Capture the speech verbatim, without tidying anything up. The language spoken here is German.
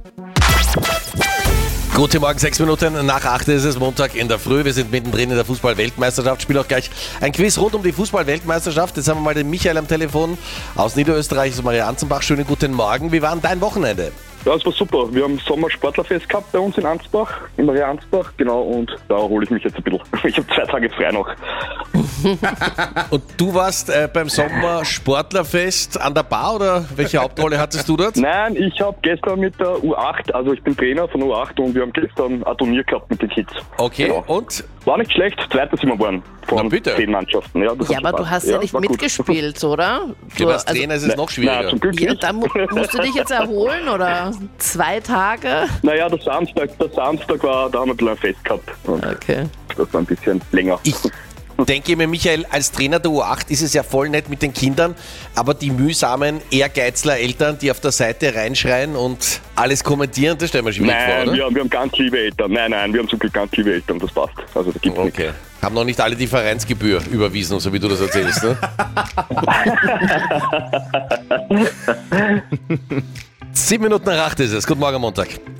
Guten Morgen, sechs Minuten nach acht ist es, Montag in der Früh. Wir sind mittendrin in der Fußball-Weltmeisterschaft. Spielen auch gleich ein Quiz rund um die Fußball-Weltmeisterschaft. Jetzt haben wir mal den Michael am Telefon aus Niederösterreich, aus Maria Anzenbach. Schönen guten Morgen. Wie war denn dein Wochenende? Ja, es war super. Wir haben Sommer-Sportlerfest gehabt bei uns in Ansbach, in Maria Ansbach, genau, und da hole ich mich jetzt ein bisschen. Ich habe zwei Tage frei noch. Und du warst äh, beim Sommer-Sportlerfest an der Bar oder welche Hauptrolle hattest du dort? Nein, ich habe gestern mit der U acht, also ich bin Trainer von U acht und wir haben gestern ein Turnier gehabt mit den Kids. Okay, Genau. Und? War nicht schlecht, Zweiter sind wir geworden von Na bitte. zehn Mannschaften. Ja, das Ja, hat aber Spaß. du hast ja, nicht war gut. mitgespielt, oder? Du, Du als also, Trainer ist es noch schwieriger. Nein, zum Glück ja, nicht. da mu musst du dich jetzt erholen, oder? Zwei Tage? Naja, der Samstag, der Samstag war, da haben wir ein bisschen ein Fest gehabt. Und Okay. das war ein bisschen länger. Ich denke mir, Michael, als Trainer der U acht ist es ja voll nett mit den Kindern, aber die mühsamen Ehrgeizler Eltern, die auf der Seite reinschreien und alles kommentieren, das stellen wir schwierig Nein, vor, oder? wir haben, wir haben ganz liebe Eltern. Nein, nein, wir haben zum Glück ganz liebe Eltern, das passt. Also da gibt's Okay. Haben noch nicht alle die Vereinsgebühr überwiesen, so wie du das erzählst, ne? Sieben Minuten nach acht ist es. Guten Morgen, Montag.